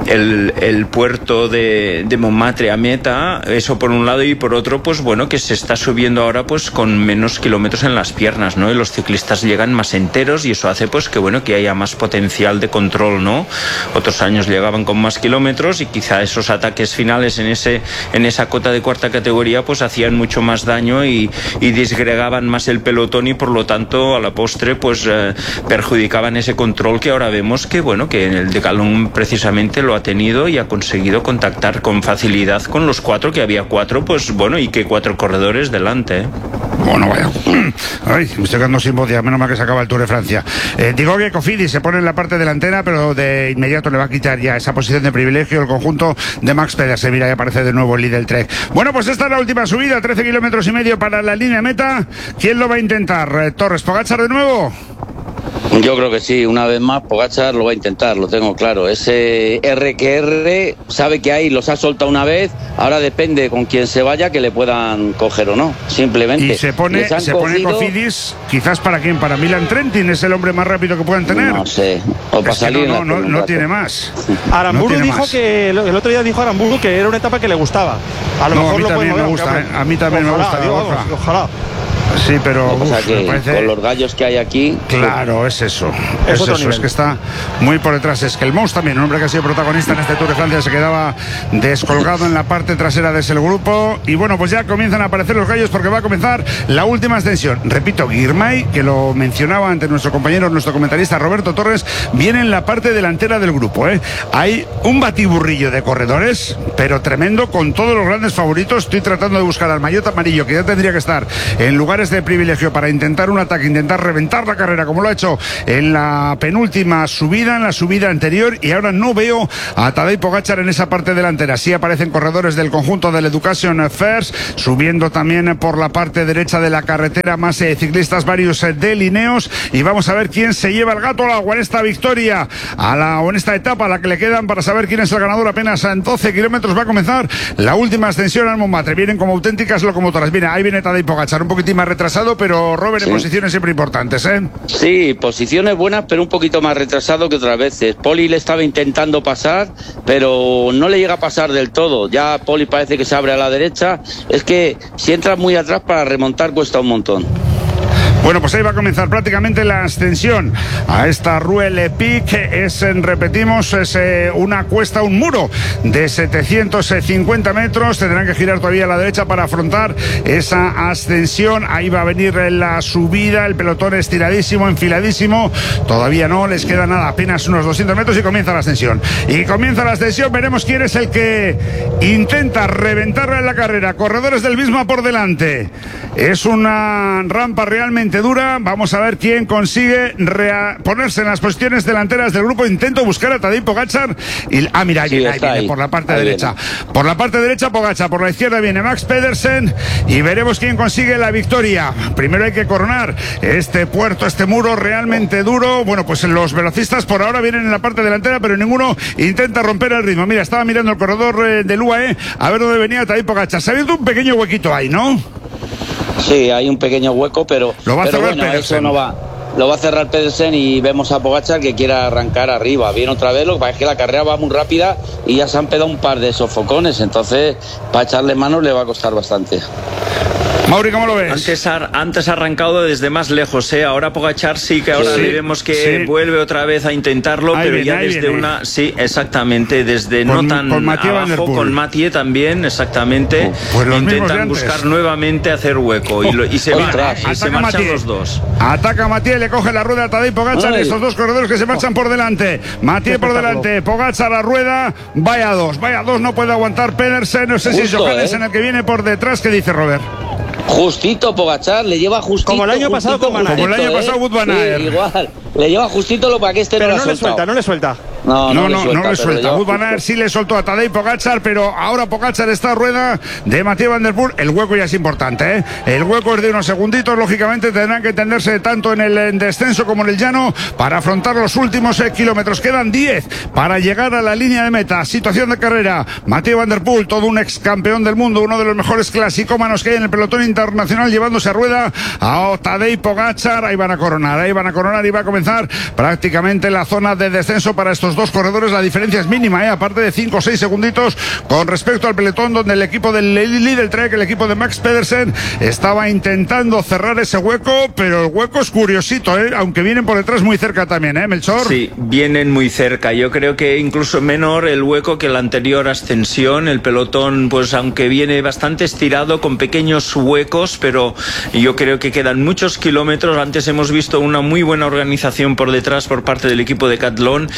puerto de Montmartre a meta, eso por un lado, y por otro, pues bueno, que se está subiendo ahora pues con menos kilómetros en las piernas, ¿no? Y los ciclistas llegan más enteros y eso hace pues que bueno, que haya más potencial de control, ¿no? Otros años llegaban con más kilómetros y quizá esos ataques finales en esa cota de cuarta categoría pues hacían mucho más daño y disgregaban más el pelotón y por lo tanto a la postre pues perjudicaban ese control que ahora vemos que bueno, que el Decathlon precisamente lo ha tenido y ha conseguido contactar con facilidad con los 4, que había 4, pues bueno, y que 4 corredores delante, Bueno, vaya. Ay, me estoy quedando sin voz ya, menos mal que se acaba el Tour de Francia. Digo que Cofidis se pone en la parte delantera, pero de inmediato le va a quitar ya esa posición de privilegio el conjunto de Max Pedersen. Mira, ya aparece de nuevo el líder del Trek. Bueno, pues esta es la última subida, 13 kilómetros y medio para la línea de meta. ¿Quién lo va a intentar? ¿Torres, Pogačar de nuevo? Yo creo que sí, una vez más Pogačar lo va a intentar, lo tengo claro. Ese R sabe que ahí los ha soltado una vez, ahora depende con quién se vaya que le puedan coger o no, simplemente. Y se pone Cofidis, quizás para quién, para Milan Trentin, es el hombre más rápido que puedan tener. No sé, o para salir. No tiene más. Aramburu dijo que el otro día dijo Aramburu que era una etapa que le gustaba. A lo mejor a mí también me gusta, a mí también me gusta. Ojalá. Sí, pero me parece... con los gallos que hay aquí. Claro, es eso. Es que está muy por detrás. Es que el Mous también, un hombre que ha sido protagonista en este Tour de Francia, se quedaba descolgado en la parte trasera de ese grupo. Y bueno, pues ya comienzan a aparecer los gallos porque va a comenzar la última ascensión. Repito, Girmay, que lo mencionaba ante nuestro compañero, nuestro comentarista Roberto Torres, viene en la parte delantera del grupo. Hay un batiburrillo de corredores, pero tremendo, con todos los grandes favoritos. Estoy tratando de buscar al maillot amarillo, que ya tendría que estar en lugares de privilegio para intentar un ataque, intentar reventar la carrera como lo ha hecho en la penúltima subida, en la subida anterior, y ahora no veo a Tadej Pogačar en esa parte delantera. Sí aparecen corredores del conjunto del Education First, subiendo también por la parte derecha de la carretera más ciclistas, varios delineos, y vamos a ver quién se lleva el gato al agua en esta victoria, o en esta etapa a la que le quedan para saber quién es el ganador. Apenas en 12 kilómetros va a comenzar la última ascensión al Montmartre. Vienen como auténticas locomotoras. Mira, ahí viene Tadej Pogačar, un poquitín más retrasado, pero Robert, en posiciones siempre importantes, ¿eh? Sí, posiciones buenas, pero un poquito más retrasado que otras veces. Poli le estaba intentando pasar, pero no le llega a pasar del todo. Ya Poli parece que se abre a la derecha. Es que si entras muy atrás para remontar cuesta un montón. Bueno, pues ahí va a comenzar prácticamente la ascensión a esta Rue Le Pic. Repetimos, es una cuesta, un muro de 750 metros. Tendrán que girar todavía a la derecha para afrontar esa ascensión. Ahí va a venir la subida, el pelotón estiradísimo, enfiladísimo. Todavía no les queda nada, apenas unos 200 metros y comienza la ascensión. Veremos quién es el que intenta reventarla en la carrera. Corredores del Visma por delante. Es una rampa realmente dura. Vamos a ver quién consigue ponerse en las posiciones delanteras del grupo. Intento buscar a Tadej Pogačar. Mira, ahí viene por la parte derecha. Por la parte derecha Pogačar, por la izquierda viene Max Pedersen y veremos quién consigue la victoria. Primero hay que coronar este puerto, este muro realmente duro. Bueno, pues los velocistas por ahora vienen en la parte delantera, pero ninguno intenta romper el ritmo. Mira, estaba mirando el corredor del UAE a ver dónde venía Tadej Pogačar. Se ha abierto un pequeño huequito ahí, ¿no? Sí, hay un pequeño hueco, pero lo va a cerrar Pedersen. Eso no va. Lo va a cerrar Pedersen y vemos a Pogačar que quiere arrancar arriba. Viene otra vez, lo que pasa es que la carrera va muy rápida y ya se han pegado un par de sofocones, entonces para echarle manos le va a costar bastante. Mauri, ¿cómo lo ves? Antes ha arrancado desde más lejos, ¿eh? Ahora Pogačar sí que ahora le vemos que vuelve otra vez a intentarlo, pero ya desde una... Sí, exactamente, desde no tan abajo, con Mathieu también, exactamente. Pues intentan buscar nuevamente hacer hueco y se marchan los dos. Ataca Mathieu, le coge la rueda a Tadej Pogačar, estos dos corredores que se marchan por delante. Mathieu por delante, Pogačar la rueda, vaya dos, no puede aguantar Pedersen, no sé si es Johannes el que viene por detrás. ¿Qué dice Robert? Justito Pogačar, le lleva justito. Como el año pasado con Van Aert. Como el año pasado Wout van Aert. Sí, igual. Le lleva justito lo para que este pero no le suelta. No le suelta. No le suelta. Wout van Aert sí le soltó a Tadej Pogačar, pero ahora Pogačar está a rueda de Mathieu van der Poel. El hueco ya es importante, ¿eh? El hueco es de unos segunditos. Lógicamente tendrán que entenderse tanto en el descenso como en el llano para afrontar los últimos kilómetros. Quedan 10 para llegar a la línea de meta. Situación de carrera. Mathieu van der Poel, todo un ex campeón del mundo, uno de los mejores clasicómanos que hay en el pelotón internacional, llevándose a rueda a Tadej Pogačar. Ahí van a coronar y va a comenzar prácticamente la zona de descenso para estos dos corredores. La diferencia es mínima, aparte de 5 o 6 segunditos con respecto al pelotón, donde el equipo del Lidl Trek, el equipo de Max Pedersen, estaba intentando cerrar ese hueco, pero el hueco es curiosito, aunque vienen por detrás muy cerca también, Melchor. Sí, vienen muy cerca. Yo creo que incluso menor el hueco que la anterior ascensión. El pelotón, pues aunque viene bastante estirado, con pequeños huecos, pero yo creo que quedan muchos kilómetros. Antes hemos visto una muy buena organización por detrás por parte del equipo de Decathlon y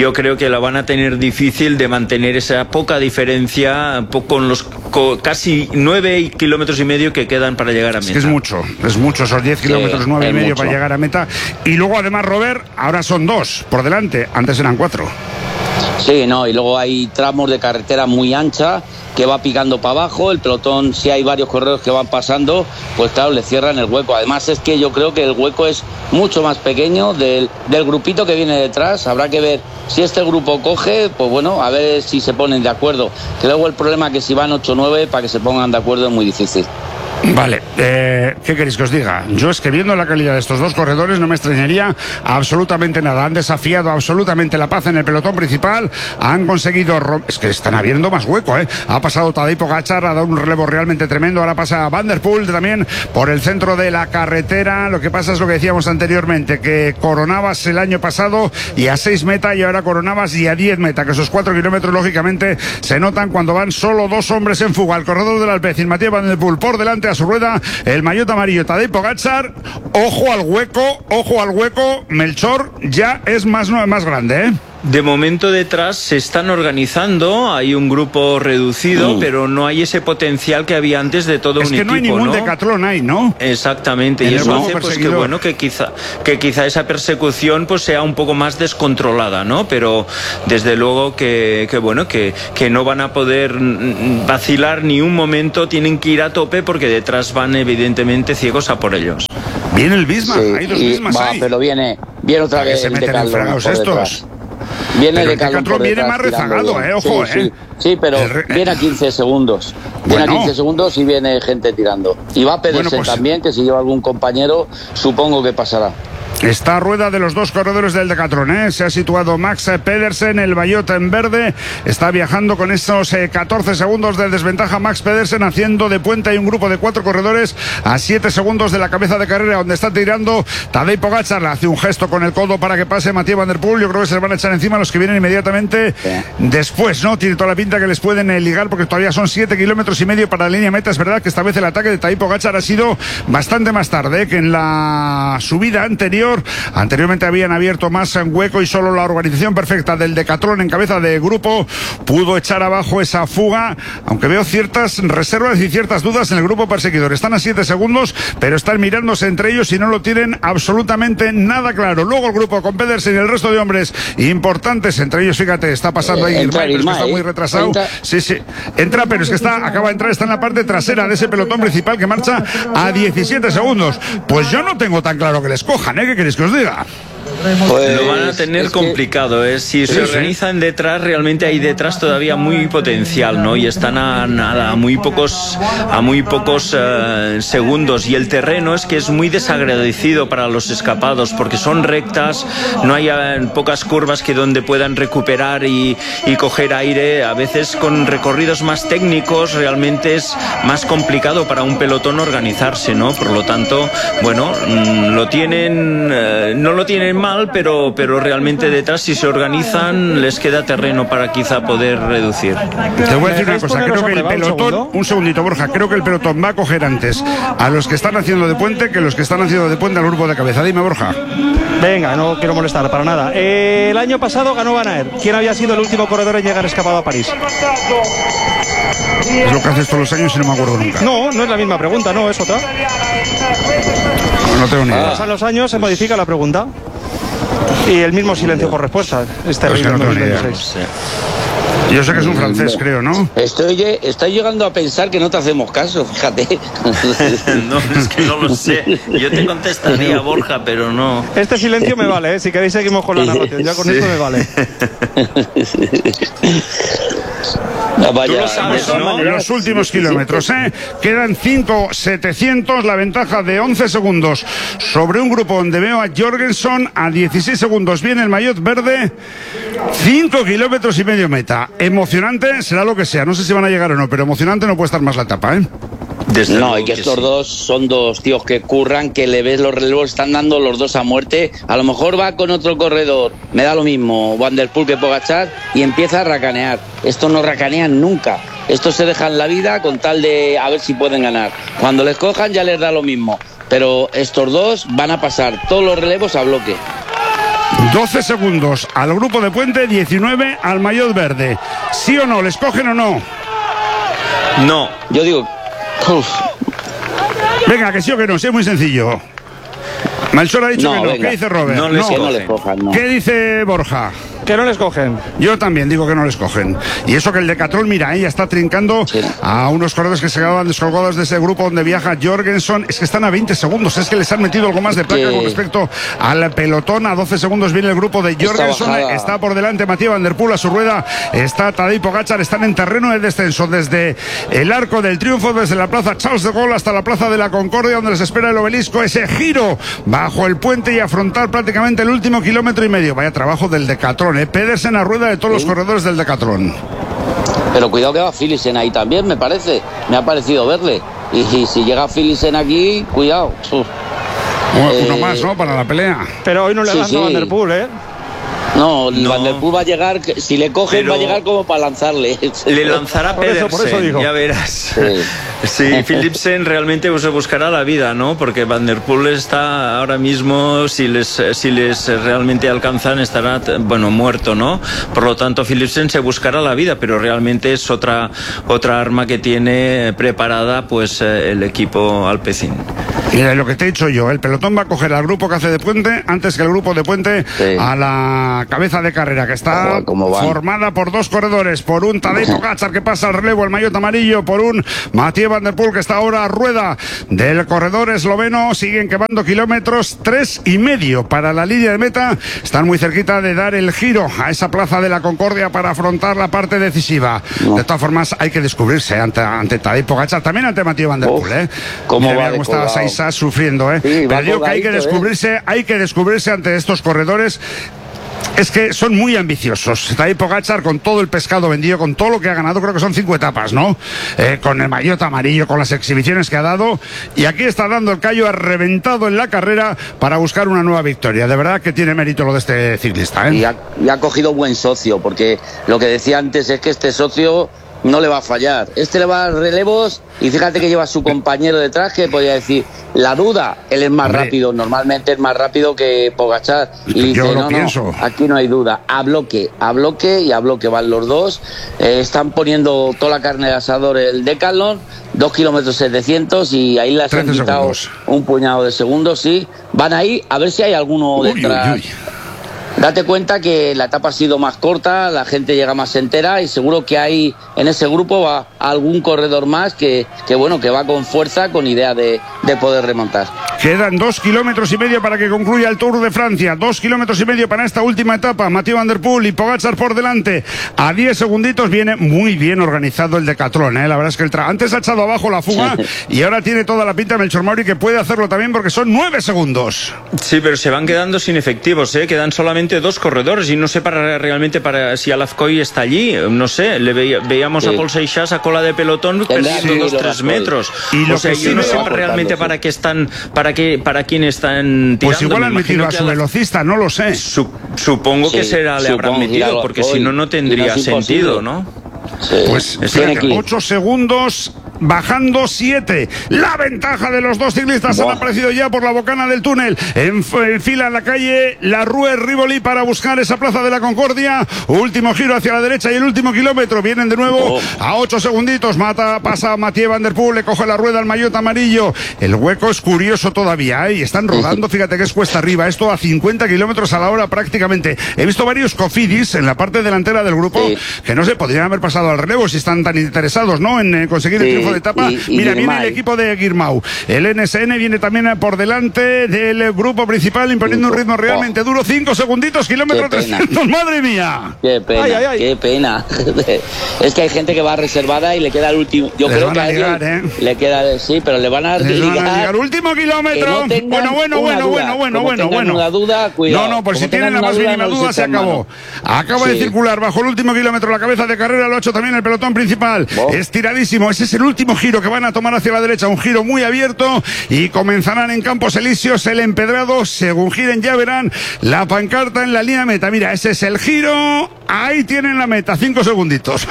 yo creo que la van a tener difícil de mantener esa poca diferencia con los casi 9 kilómetros y medio que quedan para llegar a meta. Es mucho esos 10 kilómetros, 9 y medio para llegar a meta. Y luego además, Robert, ahora son 2 por delante, antes eran 4. Sí, no, y luego hay tramos de carretera muy ancha que va picando para abajo, el pelotón, si hay varios corredores que van pasando, pues claro, le cierran el hueco. Además es que yo creo que el hueco es mucho más pequeño del grupito que viene detrás. Habrá que ver si este grupo coge, pues bueno, a ver si se ponen de acuerdo. Que luego el problema es que si van 8 o 9, para que se pongan de acuerdo es muy difícil. Vale, ¿qué queréis que os diga? Yo es que viendo la calidad de estos dos corredores no me extrañaría absolutamente nada. Han desafiado absolutamente la paz en el pelotón principal, han conseguido... Es que están abriendo más hueco, ¿eh? Ha pasado Tadej Pogačar, ha dado un relevo realmente tremendo, ahora pasa Van der Poel también por el centro de la carretera. Lo que pasa es lo que decíamos anteriormente, que coronabas el año pasado y a 6 meta y ahora coronabas y a 10 meta, que esos 4 kilómetros lógicamente se notan cuando van solo 2 hombres en fuga. El corredor del Alpecin, Mathieu Van der Poel, por delante a su rueda, el maillot amarillo Tadej Pogačar. Ojo al hueco, Melchor ya es más grande, ¿eh? De momento detrás se están organizando, hay un grupo reducido, pero no hay ese potencial que había antes de todo un equipo. Es que no hay ningún decatlón ahí, ¿no? Exactamente, y eso hace pues que bueno, que quizá esa persecución pues sea un poco más descontrolada, ¿no? Pero desde luego que no van a poder vacilar ni un momento, tienen que ir a tope porque detrás van evidentemente ciegos a por ellos. Viene el Bismarck, sí, hay 2 Bismarcks ahí. Pero viene otra vez se meten en fregados estos. Viene pero el Decathlon viene más rezagado, ojo, sí, pero viene a 15 segundos. Viene a 15 segundos y viene gente tirando. Y va Pedersen también, que si lleva algún compañero, supongo que pasará. Está a rueda de los 2 corredores del Decathlon, ¿eh? Se ha situado Max Pedersen, el maillot en verde. Está viajando con esos 14 segundos de desventaja Max Pedersen, haciendo de puente. Hay un grupo de 4 corredores a 7 segundos de la cabeza de carrera, donde está tirando Tadej Pogačar. Le hace un gesto con el codo para que pase Mathieu Van der Poel. Yo creo que se le van a echar encima los que vienen inmediatamente después, ¿no? Tiene toda la pinta que les pueden ligar, porque todavía son 7 kilómetros y medio para la línea meta. Es verdad que esta vez el ataque de Tadej Pogačar ha sido bastante más tarde que en la subida anterior. Anteriormente habían abierto más en hueco y solo la organización perfecta del Decathlon en cabeza de grupo pudo echar abajo esa fuga, aunque veo ciertas reservas y ciertas dudas en el grupo perseguidor. Están a 7 segundos, pero están mirándose entre ellos y no lo tienen absolutamente nada claro. Luego el grupo con Pedersen y el resto de hombres importantes, entre ellos, fíjate, está pasando ahí Irmay, pero es que está muy retrasado. Entra, pero es que acaba de entrar, está en la parte trasera de ese pelotón principal que marcha a 17 segundos. Pues yo no tengo tan claro que les cojan, ¿eh? ¿Qué queréis que os diga? Pues lo van a tener complicado, ¿eh? Si se organizan detrás, realmente hay detrás todavía muy potencial, ¿no? Y están a muy pocos segundos, y el terreno es que es muy desagradecido para los escapados porque son rectas, no hay pocas curvas que donde puedan recuperar y coger aire. A veces con recorridos más técnicos realmente es más complicado para un pelotón organizarse, ¿no? Por lo tanto, bueno, no lo tienen mal, pero realmente detrás, si se organizan, les queda terreno para quizá poder reducir. Te voy a decir una cosa, creo que el pelotón, un segundito, Borja, creo que el pelotón va a coger antes a los que están haciendo de puente que los que están haciendo de puente al grupo de cabeza. Dime, Borja. Venga, no quiero molestar para nada. El año pasado ganó Van Aert. ¿Quién había sido el último corredor en llegar escapado a París? Es lo que haces todos los años y no me acuerdo nunca. No es la misma pregunta, no, es otra. No tengo ni idea. Pasan los años, se modifica la pregunta. Y el mismo silencio por respuesta. Es terrible. No tengo ni idea. Yo sé que es un francés, creo, ¿no? Estoy llegando a pensar que no te hacemos caso, fíjate. No, es que no lo sé. Yo te contestaría, Borja, pero no. Este silencio me vale, ¿eh? Si queréis seguimos con la narración. Ya con esto me vale. Tú lo sabes, ¿no? Los últimos kilómetros, quedan 5.700, la ventaja de 11 segundos sobre un grupo donde veo a Jorgensen a 16 segundos. Viene el maillot verde, 5 kilómetros y medio meta. Emocionante será lo que sea, no sé si van a llegar o no, pero emocionante no puede estar más la etapa, ¿eh? No, y que estos dos son 2 tíos que curran, que le ves los relevos, están dando los 2 a muerte. A lo mejor va con otro corredor, me da lo mismo, Van der Poel que Pogačar, y empieza a racanear. Estos no racanean nunca. Estos se dejan la vida con tal de a ver si pueden ganar. Cuando les cojan ya les da lo mismo. Pero estos dos van a pasar todos los relevos a bloque. 12 segundos al grupo de Puente, 19 al maillot verde. ¿Sí o no? ¿Les cogen o no? No. Yo digo... Uf. Venga, que sí o que no, sí, es muy sencillo. Melchor ha dicho No, que no. venga. ¿Qué dice Robert? No les Que no les cojan, no. ¿Qué dice Borja? Que no les cogen. Yo también digo que no les cogen. Y eso que el Decatlon, mira, ya está trincando Sí. a unos corredores que se quedaban descolgados de ese grupo donde viaja Jorgensen. Es que están a 20 segundos. Es que les han metido algo más de placa con respecto al pelotón. A 12 segundos viene el grupo de Jorgensen. Está por delante Mathieu Van Der Poel. A su rueda está Tadej Pogačar. Están en terreno de descenso desde el Arco del Triunfo, desde la plaza Charles de Gaulle hasta la plaza de la Concordia, donde les espera el obelisco. Ese giro bajo el puente y afrontar prácticamente el último kilómetro y medio. Vaya trabajo del Decatlon, Pedersen a rueda de todos los corredores del Decatlon. Pero cuidado que va Philipsen ahí también, me parece. Me ha parecido verle. Y si llega Philipsen aquí, cuidado. Uno más, ¿no? Para la pelea. Pero hoy no le Sí, dan a sí. Van Der Poel, ¿eh? No, No. Van Der Poel va a llegar, si le cogen Pero va a llegar como para lanzarle. Le lanzará Por eso Pedersen, digo. ya verás. Sí. Sí, Philipsen realmente se buscará la vida, ¿no? Porque Van Der Poel está ahora mismo, si les realmente alcanzan, estará, bueno, muerto, ¿no? Por lo tanto, Philipsen se buscará la vida, pero realmente es otra arma que tiene preparada, pues, el equipo Alpecin. Mira, lo que te he dicho yo, el pelotón va a coger al grupo que hace de Puente antes que el grupo de Puente a la cabeza de carrera, que está formada por dos corredores, por un Tadej Pogačar que pasa al relevo, el maillot amarillo, por un Mathieu Van Der Poel que está ahora a rueda del corredor esloveno. Siguen quemando kilómetros, 3,5 para la línea de meta. Están muy cerquita de dar el giro a esa plaza de la Concordia para afrontar la parte decisiva. De todas formas, hay que descubrirse ante Tadej Pogačar, también ante Mathieu Van Der Poel, ¿Cómo mira, va cómo está Saisa sufriendo, Sí, pero digo que hay que descubrirse ante estos corredores. Es que son muy ambiciosos. Tadej Pogačar, con todo el pescado vendido, con todo lo que ha ganado, creo que son 5 etapas, ¿no? Con el maillot amarillo, con las exhibiciones que ha dado. Y aquí está dando el callo, ha reventado en la carrera para buscar una nueva victoria. De verdad que tiene mérito lo de este ciclista, Y ha cogido buen socio, porque lo que decía antes es que este socio no le va a fallar. Este le va a dar relevos y fíjate que lleva a su compañero detrás, que podría decir, la duda, él es más rápido, normalmente es más rápido que Pogačar. Y dice, no, aquí no hay duda. A bloque y a bloque van los dos. Están poniendo toda la carne de asador el Decatlon, 2 kilómetros 700 y ahí les han quitado un puñado de segundos, sí. Van ahí a ver si hay alguno detrás. Date cuenta que la etapa ha sido más corta, la gente llega más entera y seguro que hay en ese grupo va algún corredor más que va con fuerza, con idea de poder remontar. Quedan 2,5 kilómetros para que concluya el Tour de Francia. 2,5 kilómetros para esta última etapa. Mathieu Van Der Poel y Pogačar por delante. A 10 segunditos viene muy bien organizado el Decatlon, La verdad es que antes ha echado abajo la fuga y ahora tiene toda la pinta Melchor Mauri que puede hacerlo también porque son 9 segundos. Sí, pero se van quedando sin efectivos, Quedan solamente 2 corredores y no sé realmente si Alafcoy está allí, no sé, veíamos a Paul Seixas a cola de pelotón perdiendo 2-3 metros. Y o sea, yo no sé realmente para qué están, para quién están tirando. Pues igual han metido a su velocista, no lo sé. Supongo que le habrán metido, porque si no tendría sentido, ¿no? Sí. Pues espérate, 8 segundos, bajando 7. La ventaja de los dos ciclistas han aparecido ya por la bocana del túnel. En fila en la calle La Rue Rivoli para buscar esa plaza de la Concordia. Último giro hacia la derecha y el último kilómetro. Vienen de nuevo a 8 segunditos. Pasa Mathieu Van Der Poel, le coge la rueda al maillot amarillo. El hueco es curioso todavía, y están rodando. Fíjate que es cuesta arriba. Esto a 50 kilómetros a la hora prácticamente. He visto varios Cofidis en la parte delantera del grupo que no se podrían haber pasado al relevo si están tan interesados, ¿no? En conseguir el triunfo de etapa. Mira, viene el equipo de Girmau. El NSN viene también por delante del grupo principal, imponiendo un ritmo realmente duro. 5 segunditos, kilómetro 300. ¡Madre mía! ¡Qué pena! ¡Qué pena! Es que hay gente que va reservada y le queda el último. Yo creo que a él le queda, sí, pero le van a ligar. Último kilómetro. Bueno. Una duda, cuidado. No, por si tienen la más mínima duda, se acabó. Acaba de circular bajo el último kilómetro la cabeza de carrera, lo ha hecho también el pelotón principal. Estiradísimo. Ese es el último último giro que van a tomar hacia la derecha, un giro muy abierto, y comenzarán en Campos Elíseos el empedrado. Según giren ya verán la pancarta en la línea de meta. Mira, ese es el giro, ahí tienen la meta, 5 segunditos.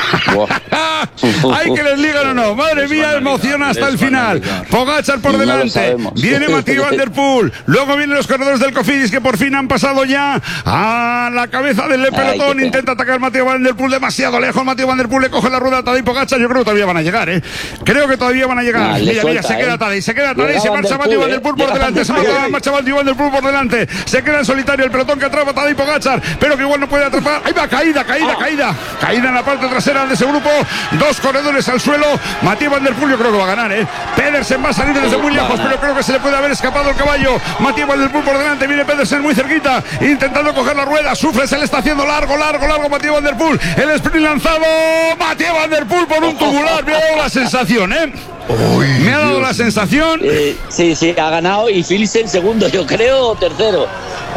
Hay que les ligan o no, madre mía, emoción hasta el final. Pogačar por delante, viene Mathieu Van Der Poel, luego vienen los corredores del Cofidis que por fin han pasado ya a la cabeza del pelotón. Intenta atacar Mathieu Van Der Poel demasiado lejos. Mathieu Van Der Poel le coge la rueda a Tadej Pogačar. Yo creo que todavía van a llegar, creo que todavía van a llegar. Mira, se queda Tadej, se marcha Mathieu Van Der Poel por delante, se marcha Mathieu Van Der Poel por delante, se queda en solitario el pelotón que atrapa a Tadej Pogačar, pero que igual no puede atrapar. Ahí va, caída en la parte trasera de ese grupo, 2 corredores al suelo. Mathieu Van Der Poel yo creo que va a ganar, Pedersen va a salir desde muy lejos, pero creo que se le puede haber escapado el caballo. Mathieu Van Der Poel por delante, viene Pedersen muy cerquita, intentando coger la rueda, sufre, se le está haciendo largo Mathieu Van Der Poel, el sprint lanzado, Mathieu Van Der Poel por un tubular. Me ha dado la sensación, me ha dado la sensación. Sí, ha ganado, y Philipsen segundo, yo creo, o tercero.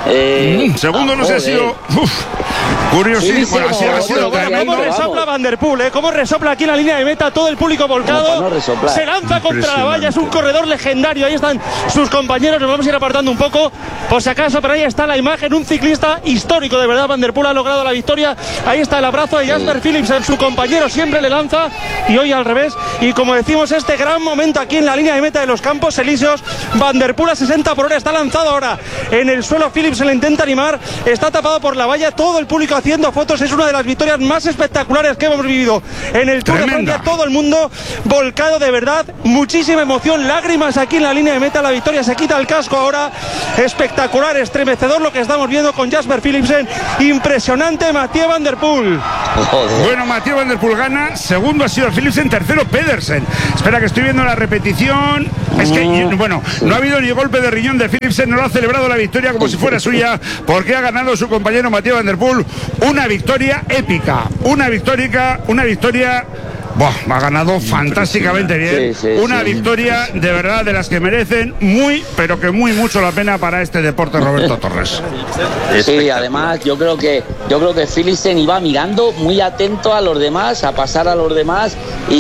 Segundo no sé, ha sido curiosísimo. Bueno, ha sido ¿Cómo resopla Van Der Poel? ¿Cómo resopla aquí en la línea de meta? Todo el público volcado. Se lanza contra la valla. Es un corredor legendario. Ahí están sus compañeros. Nos vamos a ir apartando un poco, por si acaso, pero ahí está la imagen. Un ciclista histórico, de verdad. Van Der Poel ha logrado la victoria. Ahí está el abrazo de Jasper Philipsen. Su compañero siempre le lanza, y hoy al revés. Y como decimos, este gran momento aquí en la línea de meta de los Campos Elíseos. Van Der Poel a 60 por hora. Está lanzado ahora en el suelo. Philipsen le intenta animar. Está tapado por la valla. Todo el público haciendo fotos. Es una de las victorias más espectaculares que hemos vivido en el Tour de Francia. Todo el mundo volcado, de verdad, muchísima emoción, lágrimas aquí en la línea de meta. La victoria, se quita el casco ahora. Espectacular, estremecedor lo que estamos viendo con Jasper Philipsen. Impresionante Mathieu Van Der Poel. Bueno, Mathieu Van Der Poel gana, segundo ha sido Philipsen, tercero Pedersen. Espera, que estoy viendo la repetición. Es que, bueno, no ha habido ni golpe de riñón de Philipsen, no lo ha celebrado la victoria como si fuera suya, porque ha ganado su compañero Mathieu Van Der Poel. Una victoria épica, una victoria. Ha ganado fantásticamente bien. Una victoria de verdad de las que merecen pero que muy mucho la pena para este deporte, Roberto Torres. Sí, además yo creo que Philipsen iba mirando muy atento a los demás, a pasar a los demás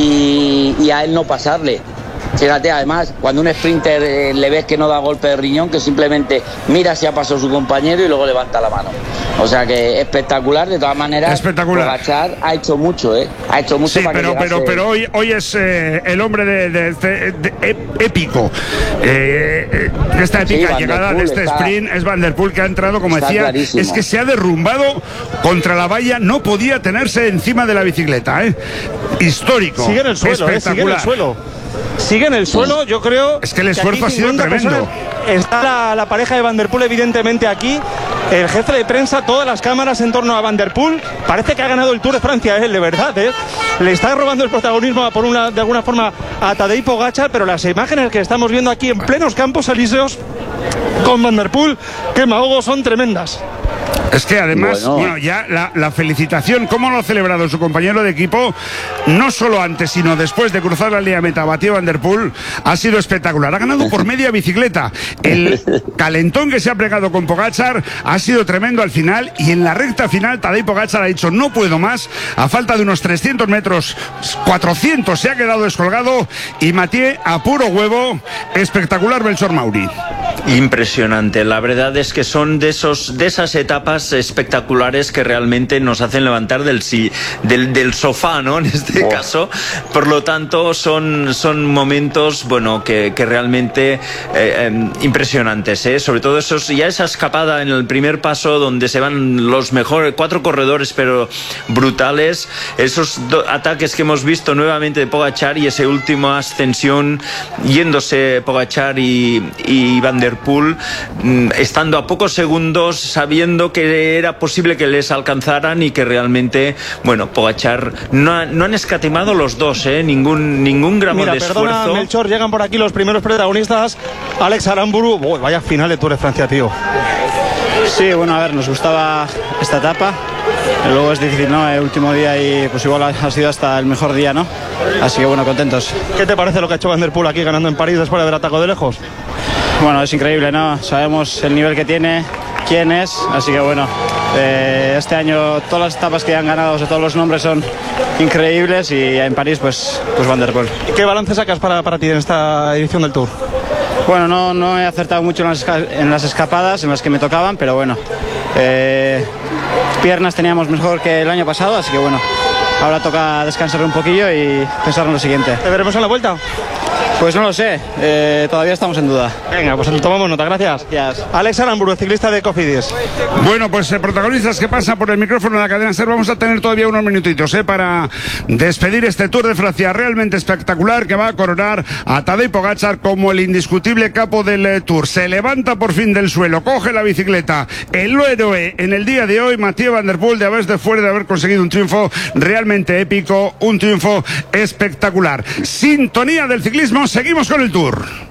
y a él no pasarle. Fíjate, además, cuando un sprinter le ves que no da golpe de riñón, que simplemente mira si ha pasado su compañero y luego levanta la mano. O sea que espectacular, de todas maneras. Espectacular. Pogačar ha hecho mucho, ha hecho mucho. Sí, para pero hoy es el hombre de épico. Esta épica llegada de este sprint es Van Der Poel, que ha entrado, como decía, clarísimo. Es que se ha derrumbado contra la valla, no podía tenerse encima de la bicicleta, Histórico. Sigue en el suelo, sigue en el suelo. Sigue en el suelo, yo creo. Es que el esfuerzo ha sido tremendo. Está la pareja de Van Der Poel, evidentemente, aquí. El jefe de prensa, todas las cámaras en torno a Van Der Poel. Parece que ha ganado el Tour de Francia, él, de verdad, Le está robando el protagonismo de alguna forma a Tadej Pogačar, pero las imágenes que estamos viendo aquí en plenos Campos Elíseos con Van Der Poel, que me ahogo, son tremendas. Es que además, ya la felicitación, cómo lo ha celebrado su compañero de equipo, no solo antes, sino después de cruzar la línea meta, Mathieu Van Der Poel, ha sido espectacular. Ha ganado por media bicicleta. El calentón que se ha plegado con Pogačar ha sido tremendo al final, y en la recta final Tadej Pogačar ha dicho no puedo más, a falta de unos 300 metros, 400 se ha quedado descolgado, y Mathieu a puro huevo, espectacular Belchor Mauri. Impresionante, la verdad es que son de esas etapas espectaculares que realmente nos hacen levantar del sofá, ¿no? En este caso, por lo tanto son momentos, que realmente impresionantes, sobre todo esa escapada en el primer paso donde se van los mejores 4 corredores, pero brutales, esos ataques que hemos visto nuevamente de Pogačar, y esa última ascensión yéndose Pogačar y Van Der Poel, estando a pocos segundos, sabiendo que era posible que les alcanzaran, y que realmente, Pogačar no han escatimado los dos, ningún gramo de esfuerzo. Melchor, llegan por aquí los primeros protagonistas. Alex Aramburu, vaya final de Tour de Francia, tío. Sí, a ver, nos gustaba esta etapa. Luego es difícil, ¿no? El último día, y pues igual ha sido hasta el mejor día, ¿no? Así que contentos. ¿Qué te parece lo que ha hecho Van Der Poel aquí ganando en París después de haber atacado de lejos? Es increíble, ¿no? Sabemos el nivel que tiene, quién es, así que este año todas las etapas que han ganado, todos los nombres son increíbles, y en París pues Van der Poel. ¿Qué balance sacas para ti en esta edición del Tour? Bueno, no he acertado mucho en las escapadas en las que me tocaban, pero bueno, piernas teníamos mejor que el año pasado, así que bueno, ahora toca descansar un poquillo y pensar en lo siguiente. ¿Te veremos en la vuelta? Pues no lo sé, todavía estamos en duda. Venga, pues tomamos nota, gracias. Alex Aramburu, ciclista de Cofidis. Bueno, pues protagonistas que pasan por el micrófono de la cadena SER, vamos a tener todavía unos minutitos para despedir este Tour de Francia realmente espectacular, que va a coronar a Tadej Pogačar como el indiscutible capo del Tour. Se levanta por fin del suelo, coge la bicicleta, el héroe en el día de hoy, Mathieu Van der Poel, de haber conseguido un triunfo realmente épico, un triunfo espectacular. Sintonía del ciclismo. Seguimos con el Tour.